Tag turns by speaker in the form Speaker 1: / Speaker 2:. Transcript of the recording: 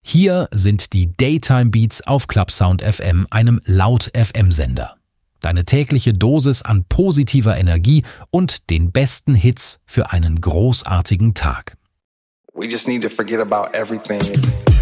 Speaker 1: Hier sind die Daytime Beats auf Clubsound FM, einem Laut-FM-Sender. Deine tägliche Dosis an positiver Energie und den besten Hits für einen großartigen Tag.
Speaker 2: We just need to forget about everything.